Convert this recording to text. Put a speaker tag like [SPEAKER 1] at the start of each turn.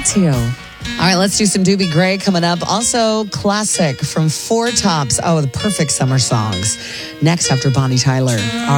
[SPEAKER 1] to you. All right, let's do some Doobie Gray coming up. Also, classic from Four Tops. Oh, the perfect summer songs. Next after Bonnie Tyler.